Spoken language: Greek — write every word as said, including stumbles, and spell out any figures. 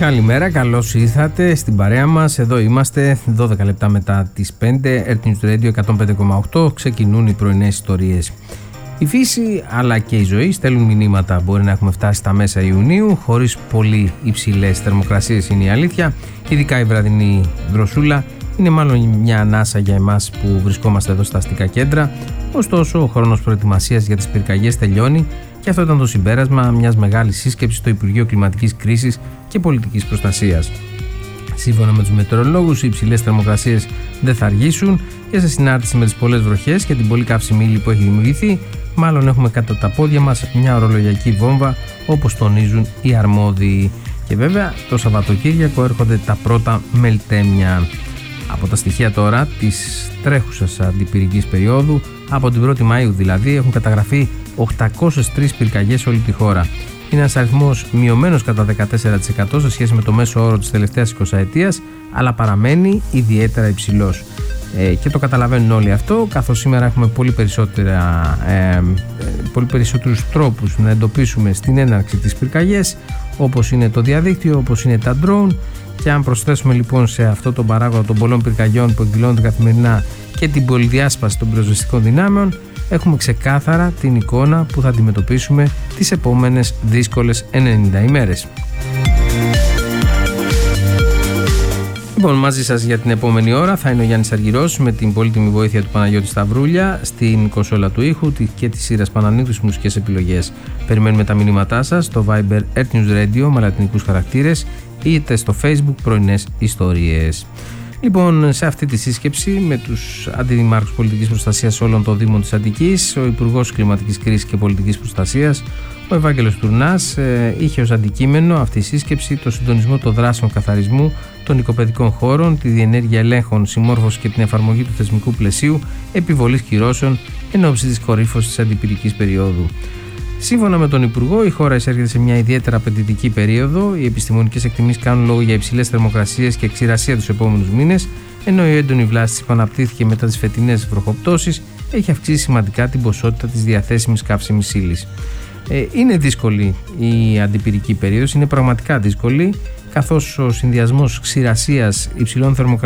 Καλημέρα, καλώς ήρθατε στην παρέα μας. Εδώ είμαστε δώδεκα λεπτά μετά τις πέντε. Earth News Radio εκατόν πέντε κόμμα οκτώ. Ξεκινούν οι πρωινές ιστορίες. Η φύση αλλά και η ζωή στέλνουν μηνύματα. Μπορεί να έχουμε φτάσει στα μέσα Ιουνίου χωρίς πολύ υψηλές θερμοκρασίες, είναι η αλήθεια. Ειδικά η βραδινή δροσούλα είναι μάλλον μια ανάσα για εμάς που βρισκόμαστε εδώ στα αστικά κέντρα. Ωστόσο, ο χρόνος προετοιμασίας για τις πυρκαγιές τελειώνει και αυτό ήταν το συμπέρασμα μιας μεγάλης σύσκεψης στο Υπουργείο Κλιματικής Κρίσης και Πολιτικής Προστασίας. Σύμφωνα με τους μετεωρολόγους, οι υψηλές θερμοκρασίες δεν θα αργήσουν και σε συνάρτηση με τις πολλές βροχές και την πολύ καύσιμη ύλη που έχει δημιουργηθεί, μάλλον έχουμε κατά τα πόδια μας μια ορολογιακή βόμβα, όπως τονίζουν οι αρμόδιοι. Και βέβαια, το Σαββατοκύριακο έρχονται τα πρώτα μελτέμια. Από τα στοιχεία τώρα της τρέχουσας αντιπυρικής περίοδου, από την πρώτη Μαΐου δηλαδή, έχουν καταγραφεί οκτακόσιες τρεις πυρκαγιές σε όλη τη χώρα. Είναι ένας αριθμός μειωμένος κατά δεκατέσσερα τοις εκατό σε σχέση με το μέσο όρο της τελευταίας εικοσαετίας, αλλά παραμένει ιδιαίτερα υψηλός. Ε, και το καταλαβαίνουν όλοι αυτό, καθώς σήμερα έχουμε πολύ, περισσότερα, ε, πολύ περισσότερους τρόπους να εντοπίσουμε στην έναρξη της πυρκαγιές, όπως είναι το διαδίκτυο, όπως είναι τα drone. Και αν προσθέσουμε λοιπόν σε αυτό τον παράγοντα των πολλών πυρκαγιών που εκδηλώνονται καθημερινά και την πολυδιάσπαση των πυροσβεστικών δυνάμεων, έχουμε ξεκάθαρα την εικόνα που θα αντιμετωπίσουμε τις επόμενες δύσκολες ενενήντα ημέρες. Λοιπόν, μαζί σας για την επόμενη ώρα θα είναι ο Γιάννης Αργυρός με την πολύτιμη βοήθεια του Παναγιώτη Σταυρούλια στην κονσόλα του ήχου και της σειράς Πανανίκου στις μουσικές επιλογές. Περιμένουμε τα μηνύματά σας στο Viber Earth News Radio με λατινικούς χαρακτήρες είτε στο Facebook πρωινές ιστορίες. Λοιπόν, σε αυτή τη σύσκεψη με τους αντιδημάρχους πολιτικής προστασίας όλων των Δήμων της Αττικής, ο Υπουργός Κλιματικής Κρίσης και Πολιτικής Προστασίας, ο Ευάγγελος Τουρνάς, ε, είχε ως αντικείμενο αυτή η σύσκεψη το συντονισμό των δράσεων καθαρισμού των οικοπαιδικών χώρων, τη διενέργεια ελέγχων, συμμόρφωση και την εφαρμογή του θεσμικού πλαισίου επιβολής κυρώσεων εν ώψη της κορύφωσης της αντιπυρικής περίοδου. Σύμφωνα με τον Υπουργό, η χώρα εισέρχεται σε μια ιδιαίτερα απαιτητική περίοδο. Οι επιστημονικές εκτιμήσεις κάνουν λόγο για υψηλές θερμοκρασίες και ξηρασία τους επόμενους μήνες, ενώ η έντονη βλάστηση που αναπτύχθηκε μετά τις φετινές βροχοπτώσεις έχει αυξήσει σημαντικά την ποσότητα της διαθέσιμης καύσιμης ύλης. Ε, είναι δύσκολη η αντιπυρική περίοδος, είναι πραγματικά δύσκολη, καθώς ο συνδυασμός ξηρασίας, υψηλών θερμοκρασιών